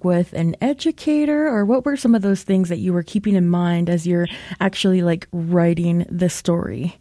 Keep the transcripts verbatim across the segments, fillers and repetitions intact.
work with an educator, or what were some of those things that you were keeping in mind as you're actually like writing the story?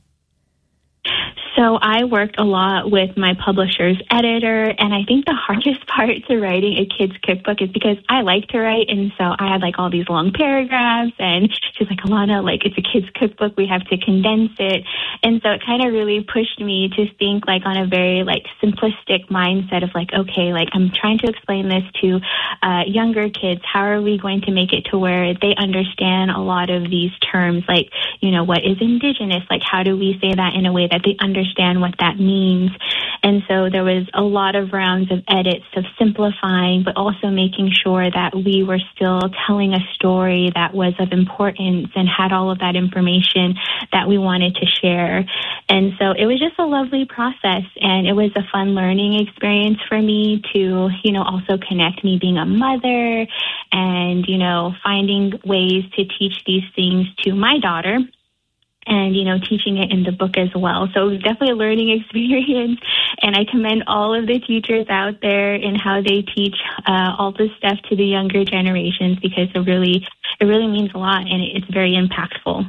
So I worked a lot with my publisher's editor, and I think the hardest part to writing a kid's cookbook is because I like to write, and so I had like all these long paragraphs, and she's like, Alana, like it's a kid's cookbook, we have to condense it. And so it kind of really pushed me to think like on a very like simplistic mindset of like, okay, like I'm trying to explain this to uh, younger kids. How are we going to make it to where they understand a lot of these terms, like, you know, what is indigenous? Like, how do we say that in a way that they understand understand what that means? And so there was a lot of rounds of edits of simplifying, but also making sure that we were still telling a story that was of importance and had all of that information that we wanted to share. And so it was just a lovely process, and it was a fun learning experience for me to, you know, also connect me being a mother and, you know, finding ways to teach these things to my daughter, and, you know, teaching it in the book as well. So it was definitely a learning experience, and I commend all of the teachers out there in how they teach uh, all this stuff to the younger generations, because it really, it really means a lot, and it's very impactful.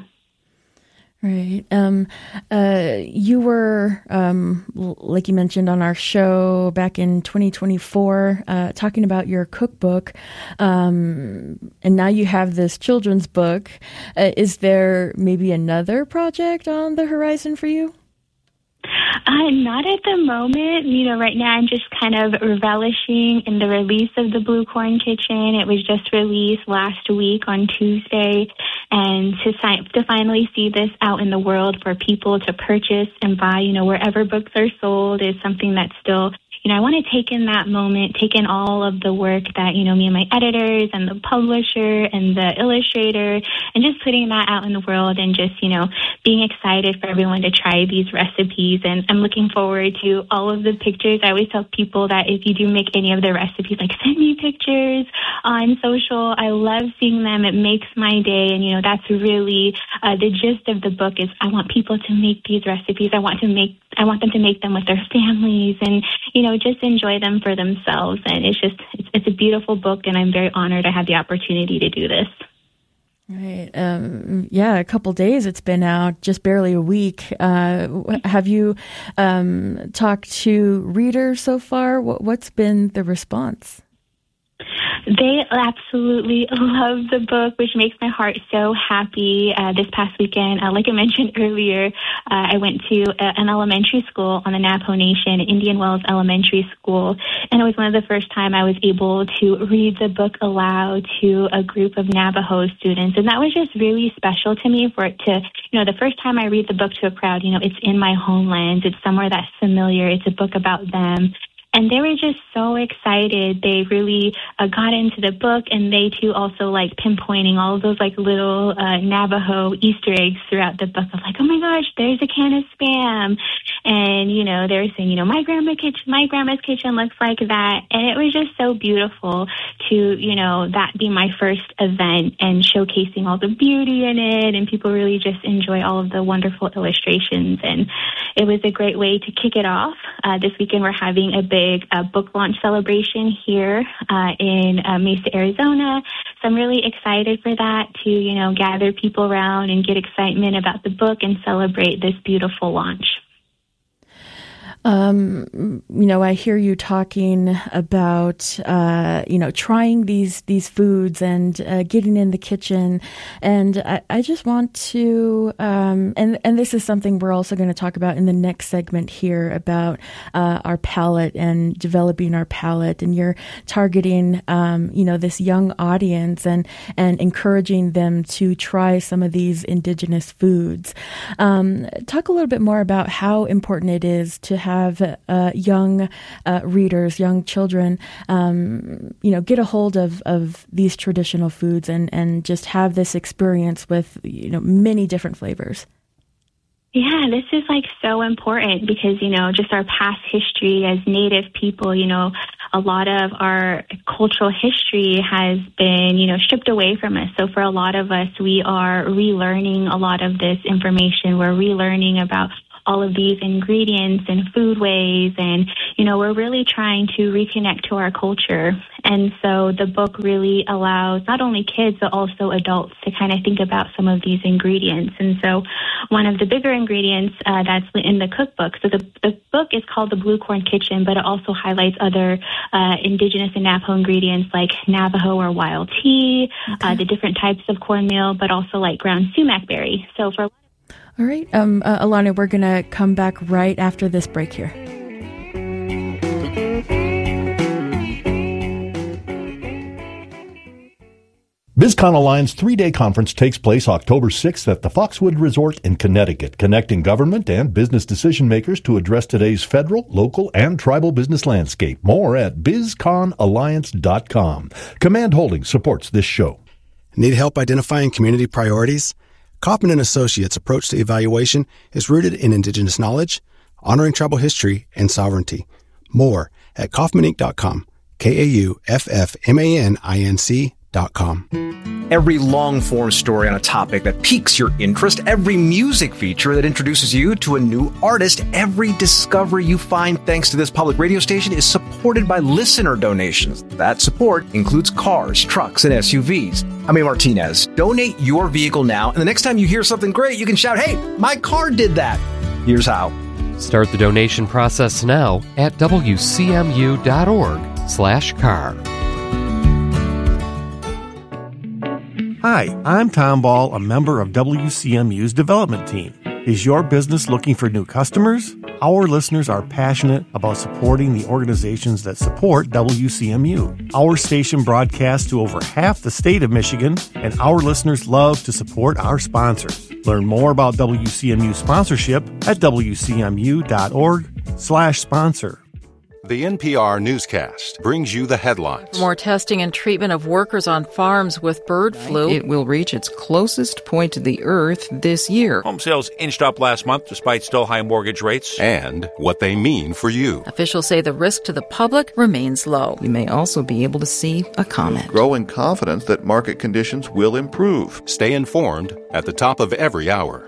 Right. Um, uh, you were, um, like you mentioned on our show back in twenty twenty-four, uh, talking about your cookbook, um, and now you have this children's book. Uh, is there maybe another project on the horizon for you? Uh, not at the moment. You know, right now I'm just kind of relishing in the release of the Blue Corn Kitchen. It was just released last week on Tuesday, and to si- to finally see this out in the world for people to purchase and buy, you know, wherever books are sold is something that's still, you know, I want to take in that moment, take in all of the work that, you know, me and my editors and the publisher and the illustrator, and just putting that out in the world, and just, you know, being excited for everyone to try these recipes. And I'm looking forward to all of the pictures. I always tell people that if you do make any of the recipes, like, send me pictures on social. I love seeing them. It makes my day. And, you know, that's really uh, the gist of the book is I want people to make these recipes. I want to make, I want them to make them with their families and, you know, just enjoy them for themselves. And it's just, it's, it's a beautiful book, and I'm very honored I had the opportunity to do this. Right. Um, yeah, a couple days it's been out, just barely a week. Uh, have you um, talked to readers so far? What, what's been the response? They absolutely love the book, which makes my heart so happy. Uh, this past weekend, uh, like I mentioned earlier, uh, I went to a, an elementary school on the Navajo Nation, Indian Wells Elementary School, and it was one of the first time I was able to read the book aloud to a group of Navajo students, and that was just really special to me for it to, you know, the first time I read the book to a crowd, you know, it's in my homeland, it's somewhere that's familiar, it's a book about them. And they were just so excited. They really uh, got into the book, and they too also like pinpointing all of those like little uh, Navajo Easter eggs throughout the book of like, oh my gosh, there's a can of Spam. And, you know, they were saying, you know, my grandma kitchen, my grandma's kitchen looks like that. And it was just so beautiful to, you know, that be my first event and showcasing all the beauty in it. And people really just enjoy all of the wonderful illustrations. And it was a great way to kick it off. Uh, this weekend we're having a big Uh, book launch celebration here uh, in uh, Mesa, Arizona. So I'm really excited for that, to, you know, gather people around and get excitement about the book and celebrate this beautiful launch. Um, you know, I hear you talking about, uh, you know, trying these, these foods and, uh, getting in the kitchen. And I, I just want to, um, and, and this is something we're also going to talk about in the next segment here about, uh, our palate and developing our palate. And you're targeting, um, you know, this young audience and, and encouraging them to try some of these indigenous foods. Um, talk a little bit more about how important it is to have have uh, young uh, readers, young children, um, you know, get a hold of, of these traditional foods and, and just have this experience with, you know, many different flavors. Yeah, this is like so important because, you know, just our past history as Native people, you know, a lot of our cultural history has been, you know, stripped away from us. So for a lot of us, we are relearning a lot of this information. We're relearning about all of these ingredients and foodways. And, you know, we're really trying to reconnect to our culture. And so the book really allows not only kids, but also adults to kind of think about some of these ingredients. And so one of the bigger ingredients uh, that's in the cookbook, so the, the book is called The Blue Corn Kitchen, but it also highlights other uh, indigenous and Navajo ingredients like Navajo or wild tea, okay. uh, the different types of cornmeal, but also like ground sumac berry. So for All right, um, uh, Alana, we're going to come back right after this break here. BizCon Alliance three-day conference takes place October sixth at the Foxwood Resort in Connecticut, connecting government and business decision makers to address today's federal, local, and tribal business landscape. More at biz con alliance dot com. Command Holdings supports this show. Need help identifying community priorities? Kaufman and Associates' approach to evaluation is rooted in indigenous knowledge, honoring tribal history, and sovereignty. More at kaufman inc dot com. K A U F F M A N I N C dot com. Every long-form story on a topic that piques your interest, every music feature that introduces you to a new artist, every discovery you find thanks to this public radio station is supported by listener donations. That support includes cars, trucks, and S U Vs. I'm A. Martinez. Donate your vehicle now, and the next time you hear something great, you can shout, "Hey, my car did that." Here's how. Start the donation process now at W C M U dot org slash car. Hi, I'm Tom Ball, a member of W C M U's development team. Is your business looking for new customers? Our listeners are passionate about supporting the organizations that support W C M U. Our station broadcasts to over half the state of Michigan, and our listeners love to support our sponsors. Learn more about W C M U sponsorship at W C M U dot org slash sponsor. The N P R newscast brings you the headlines. More testing and treatment of workers on farms with bird flu. It will reach its closest point to the earth this year. Home sales inched up last month despite still high mortgage rates. And what they mean for you. Officials say the risk to the public remains low. You may also be able to see a comment. Growing confidence that market conditions will improve. Stay informed at the top of every hour.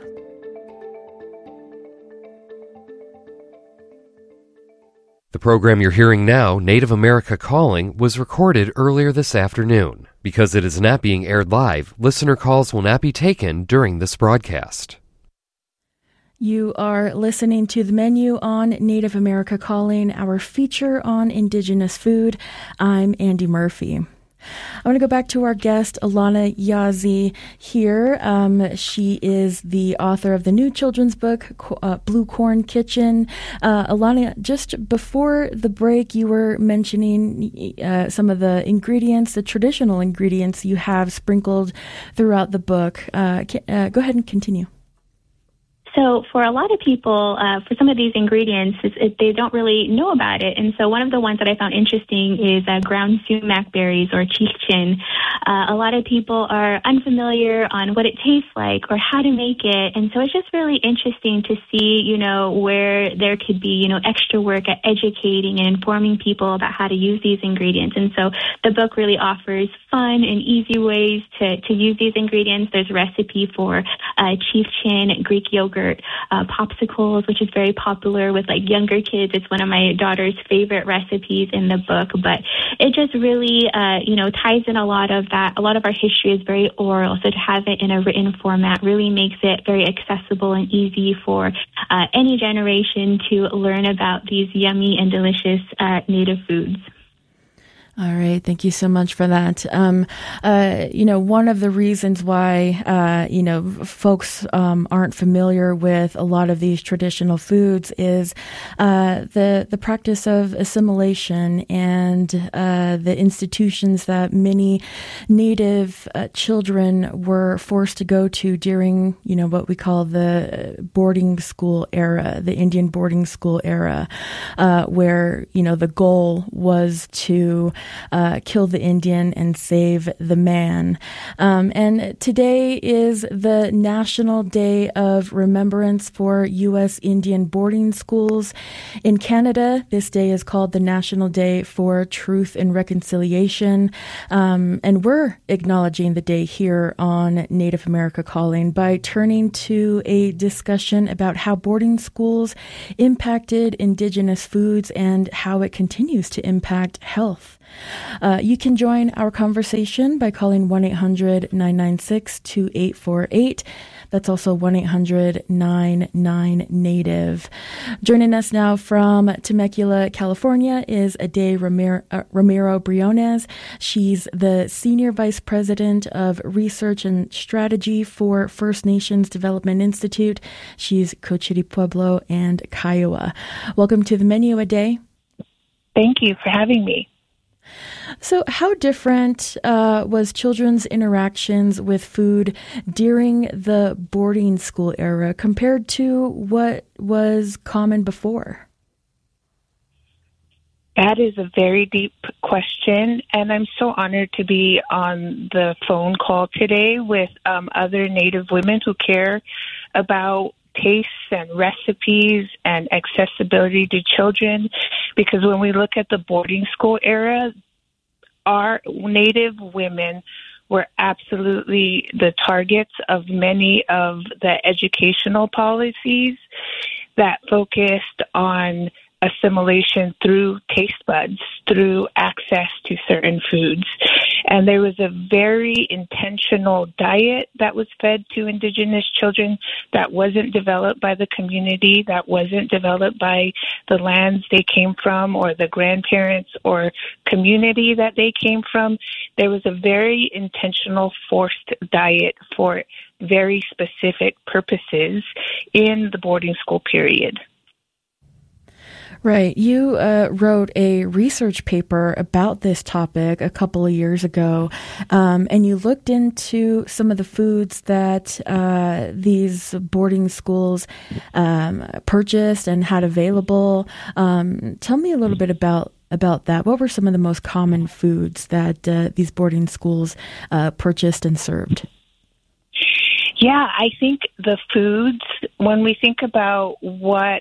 The program you're hearing now, Native America Calling, was recorded earlier this afternoon. Because it is not being aired live, listener calls will not be taken during this broadcast. You are listening to The Menu on Native America Calling, our feature on Indigenous food. I'm Andy Murphy. I want to go back to our guest, Alana Yazzie, here. Um, she is the author of the new children's book, uh, Blue Corn Kitchen. Uh, Alana, just before the break, you were mentioning uh, some of the ingredients, the traditional ingredients you have sprinkled throughout the book. Uh, can, uh, go ahead and continue. So for a lot of people, uh, for some of these ingredients, it's, it, they don't really know about it. And so one of the ones that I found interesting is uh, ground sumac berries or chichen. Uh, a lot of people are unfamiliar on what it tastes like or how to make it. And so it's just really interesting to see, you know, where there could be, you know, extra work at educating and informing people about how to use these ingredients. And so the book really offers fun and easy ways to, to use these ingredients. There's a recipe for uh, chichen, Greek yogurt, Uh, popsicles, which is very popular with like younger kids. It's one of my daughter's favorite recipes in the book, but it just really, uh, you know, ties in a lot of that. A lot of our history is very oral, so to have it in a written format really makes it very accessible and easy for uh, any generation to learn about these yummy and delicious uh, native foods. All right. Thank you so much for that. Um, uh, you know, one of the reasons why, uh, you know, folks um, aren't familiar with a lot of these traditional foods is uh, the the practice of assimilation and uh, the institutions that many Native uh, children were forced to go to during, you know, what we call the boarding school era, the Indian boarding school era, uh, where, you know, the goal was to uh, kill the Indian and save the man. Um, and today is the National Day of Remembrance for U S Indian boarding schools. In Canada, this day is called the National Day for Truth and Reconciliation. Um, and we're acknowledging the day here on Native America Calling by turning to a discussion about how boarding schools impacted Indigenous foods and how it continues to impact health. Uh, you can join our conversation by calling one eight hundred nine nine six two eight four eight. That's also one eight hundred nine nine Native. Joining us now from Temecula, California is Ade Ramiro, uh, Ramiro Briones. She's the Senior Vice President of Research and Strategy for First Nations Development Institute. She's Cochiti Pueblo and Kiowa. Welcome to the menu, Ade. Thank you for having me. So how different uh, was children's interactions with food during the boarding school era compared to what was common before? That is a very deep question, and I'm so honored to be on the phone call today with um, other Native women who care about tastes and recipes and accessibility to children, because when we look at the boarding school era, our Native women were absolutely the targets of many of the educational policies that focused on assimilation through taste buds, through access to certain foods. And there was a very intentional diet that was fed to Indigenous children that wasn't developed by the community, that wasn't developed by the lands they came from or the grandparents or community that they came from. There was a very intentional forced diet for very specific purposes in the boarding school period. Right. You uh, wrote a research paper about this topic a couple of years ago, um, and you looked into some of the foods that uh, these boarding schools um, purchased and had available. Um, tell me a little bit about about that. What were some of the most common foods that uh, these boarding schools uh, purchased and served? Yeah, I think the foods, when we think about what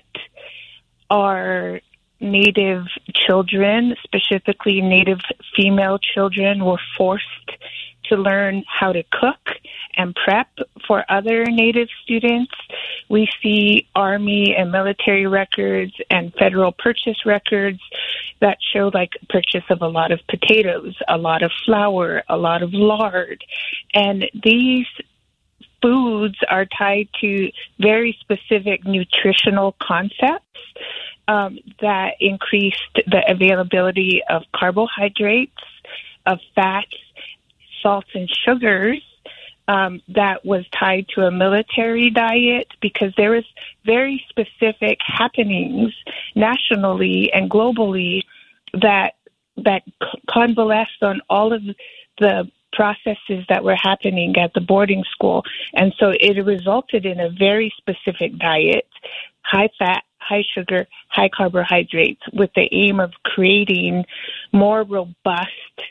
our Native children, specifically Native female children, were forced to learn how to cook and prep for other Native students. We see Army and military records and federal purchase records that show like purchase of a lot of potatoes, a lot of flour, a lot of lard. And these foods are tied to very specific nutritional concepts um, that increased the availability of carbohydrates, of fats, salts, and sugars. Um, that was tied to a military diet, because there was very specific happenings nationally and globally that that convalesced on all of the processes that were happening at the boarding school. And so it resulted in a very specific diet, high fat, high sugar, high carbohydrates, with the aim of creating more robust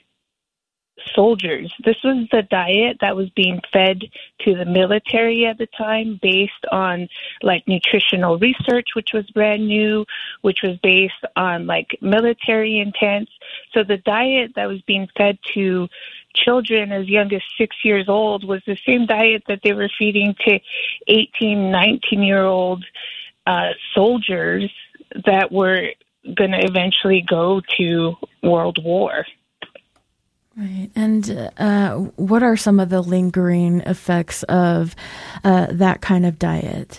soldiers. This was the diet that was being fed to the military at the time, based on like nutritional research, which was brand new, which was based on like military intents. So the diet that was being fed to children as young as six years old was the same diet that they were feeding to eighteen, nineteen year old uh, soldiers that were going to eventually go to World War. Right. And uh, what are some of the lingering effects of uh, that kind of diet?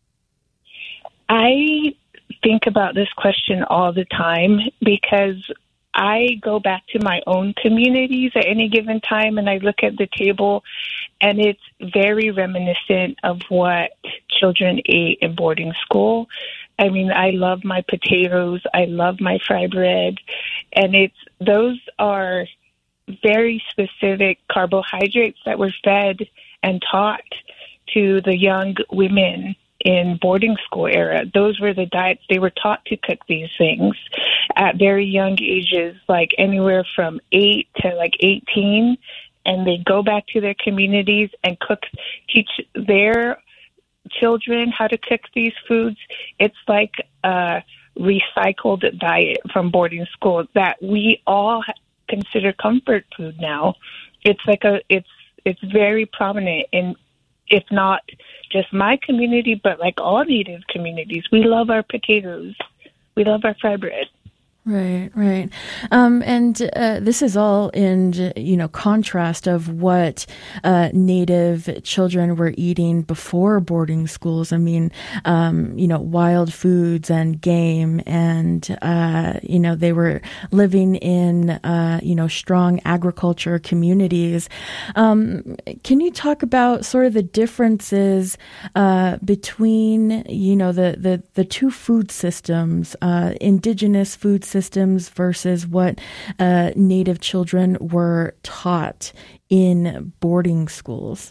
I think about this question all the time, because I go back to my own communities at any given time and I look at the table, and it's very reminiscent of what children ate in boarding school. I mean, I love my potatoes. I love my fry bread. And it's those are very specific carbohydrates that were fed and taught to the young women in boarding school era. Those were the diets. They were taught to cook these things. at very young ages, like anywhere from eight to like eighteen, and they go back to their communities and cook, teach their children how to cook these foods. It's like a recycled diet from boarding school that we all consider comfort food now. It's like a, it's, it's very prominent in, if not just my community, but like all Native communities. We love our potatoes. We love our fry bread. Right, right. Um, and uh, this is all in, you know, contrast of what uh, Native children were eating before boarding schools. I mean, um, you know, wild foods and game, and, uh, you know, they were living in, uh, you know, strong agriculture communities. Um, can you talk about sort of the differences uh, between, you know, the, the, the two food systems, uh, indigenous food systems, systems versus what uh, Native children were taught in boarding schools?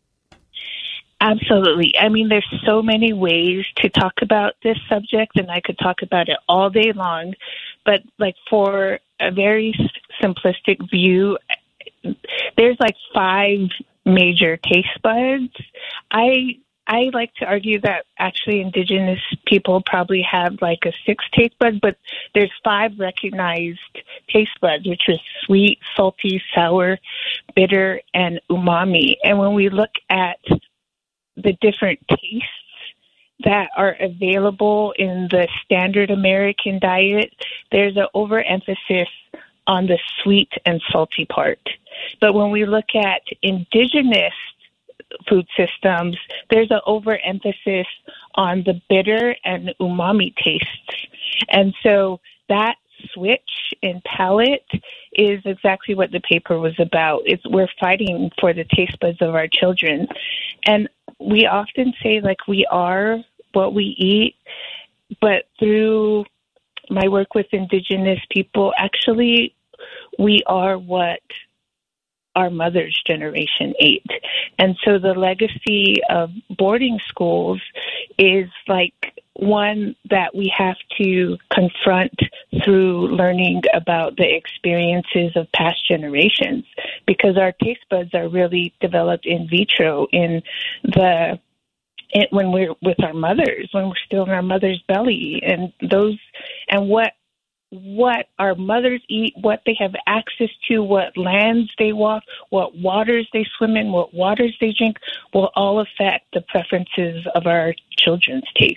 Absolutely. I mean, there's so many ways to talk about this subject, and I could talk about it all day long. But like for a very simplistic view, there's like five major taste buds. I I like to argue that actually Indigenous people probably have like a sixth taste bud, but there's five recognized taste buds, which is sweet, salty, sour, bitter, and umami. And when we look at the different tastes that are available in the standard American diet, there's an overemphasis on the sweet and salty part. But when we look at Indigenous food systems, there's an overemphasis on the bitter and umami tastes. And so that switch in palate is exactly what the paper was about. It's we're fighting for the taste buds of our children. And we often say like we are what we eat, but through my work with Indigenous people, actually we are what our mother's generation ate. And so the legacy of boarding schools is like one that we have to confront through learning about the experiences of past generations, because our taste buds are really developed in vitro in the it, when we're with our mothers, when we're still in our mother's belly, and those and what what our mothers eat, what they have access to, what lands they walk, what waters they swim in, what waters they drink, will all affect the preferences of our children's tastes.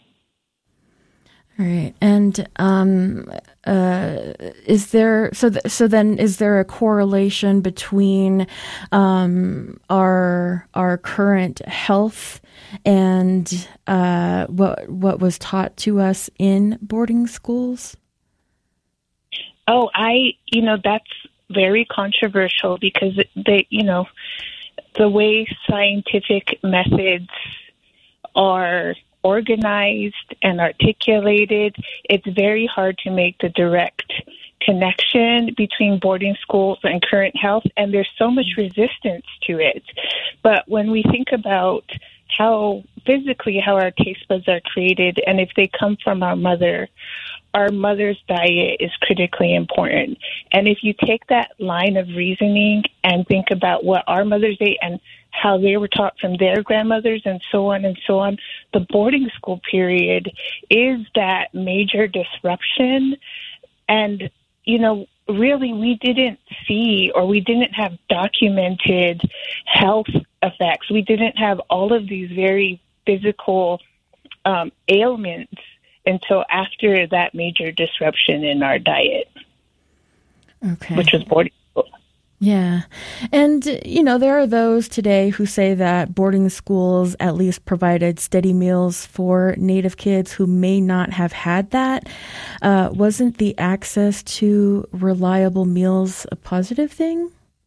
All right. And um, uh, is there, so th- so then is there a correlation between um, our our current health and uh, what what was taught to us in boarding schools? Oh, I, you know, that's very controversial because they, you know, the way scientific methods are organized and articulated, it's very hard to make the direct connection between boarding schools and current health, and there's so much resistance to it. But when we think about how physically how our taste buds are created, and if they come from our mother, our mother's diet is critically important. And if you take that line of reasoning and think about what our mothers ate and how they were taught from their grandmothers and so on and so on, the boarding school period is that major disruption. And, you know, really we didn't see or we didn't have documented health effects. We didn't have all of these very physical um, ailments until after that major disruption in our diet, okay. which was boarding school. Yeah. And, you know, there are those today who say that boarding schools at least provided steady meals for Native kids who may not have had that. Uh, wasn't the access to reliable meals a positive thing?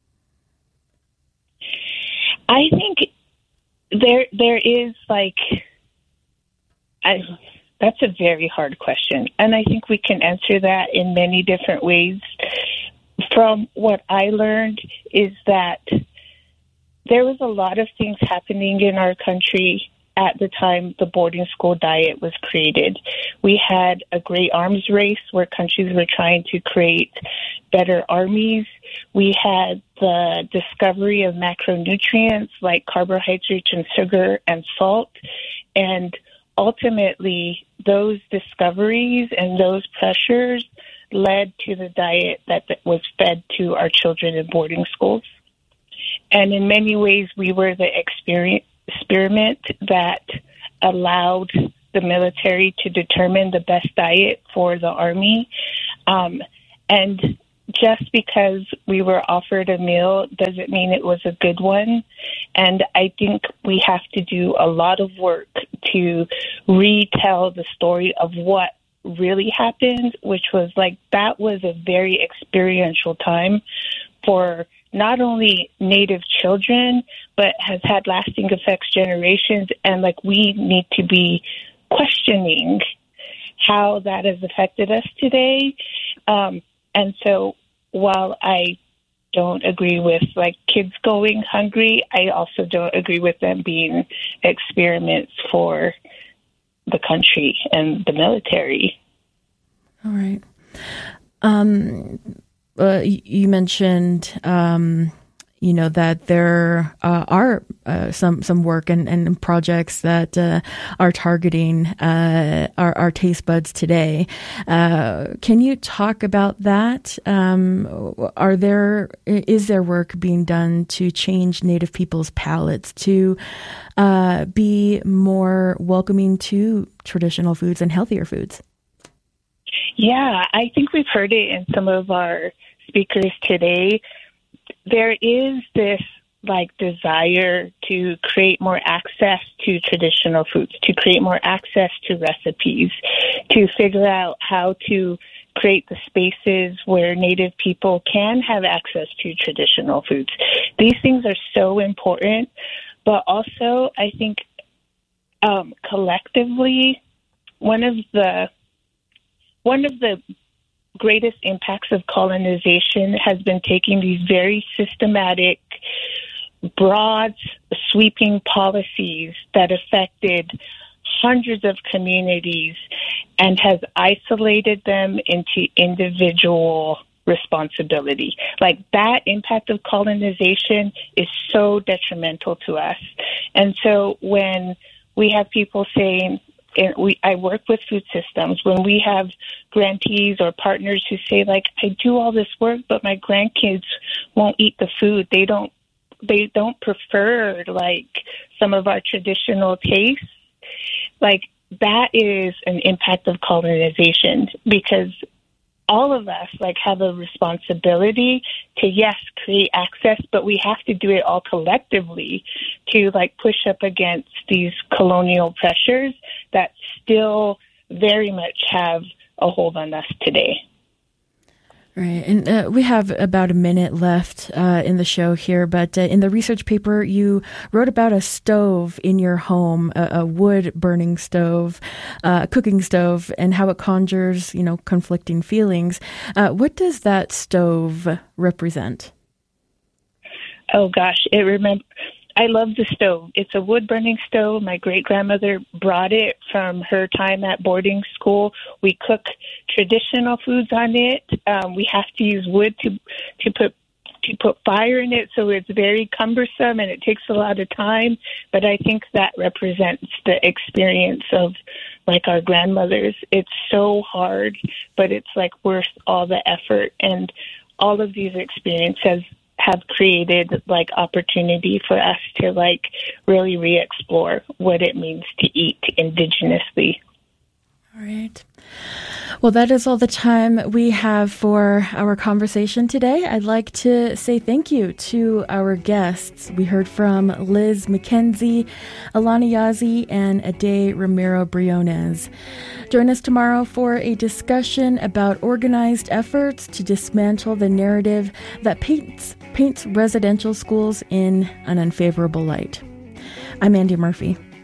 I think there there is like... I. That's a very hard question, and I think we can answer that in many different ways. From what I learned is that there was a lot of things happening in our country at the time the boarding school diet was created. We had a great arms race where countries were trying to create better armies. We had the discovery of macronutrients like carbohydrates and sugar and salt. And ultimately, those discoveries and those pressures led to the diet that was fed to our children in boarding schools. And in many ways, we were the experience experiment that allowed the military to determine the best diet for the Army. Um, and just because we were offered a meal doesn't mean it was a good one. And I think we have to do a lot of work to retell the story of what really happened, which was like, that was a very experiential time for not only Native children, but has had lasting effects generations. And like, we need to be questioning how that has affected us today. Um, and so while I don't agree with like kids going hungry, I also don't agree with them being experiments for the country and the military. All right. Um, Uh, you mentioned, um, you know, that there uh, are uh, some some work and, and projects that uh, are targeting uh, our, our taste buds today. Uh, can you talk about that? Um, are there is there work being done to change Native people's palates to uh, be more welcoming to traditional foods and healthier foods? Yeah, I think we've heard it in some of our speakers today. There is this like desire to create more access to traditional foods, to create more access to recipes, to figure out how to create the spaces where Native people can have access to traditional foods. These things are so important, but also I think um, collectively, one of the One of the greatest impacts of colonization has been taking these very systematic, broad, sweeping policies that affected hundreds of communities and has isolated them into individual responsibility. Like, that impact of colonization is so detrimental to us. And so when we have people saying, and we, I work with food systems, when we have grantees or partners who say, like, I do all this work, but my grandkids won't eat the food. They don't, they don't prefer, like, some of our traditional tastes. Like, that is an impact of colonization, because all of us, like, have a responsibility to, yes, create access, but we have to do it all collectively to, like, push up against these colonial pressures that still very much have a hold on us today. Right. And uh, we have about a minute left uh, in the show here, but uh, in the research paper, you wrote about a stove in your home, a, a wood-burning stove, uh, a cooking stove, and how it conjures, you know, conflicting feelings. Uh, what does that stove represent? Oh, gosh. It remember. I love the stove. It's a wood-burning stove. My great-grandmother brought it from her time at boarding school. We cook traditional foods on it. Um, we have to use wood to to put to put fire in it, so it's very cumbersome and it takes a lot of time. But I think that represents the experience of, like, our grandmothers. It's so hard, but it's, like, worth all the effort. And all of these experiences have created, like, opportunity for us to, like, really re-explore what it means to eat indigenously. All right. Well, that is all the time we have for our conversation today. I'd like to say thank you to our guests. We heard from Liz McKenzie, Alana Yazzie, and Ade Romero Briones. Join us tomorrow for a discussion about organized efforts to dismantle the narrative that paints, paints residential schools in an unfavorable light. I'm Andy Murphy.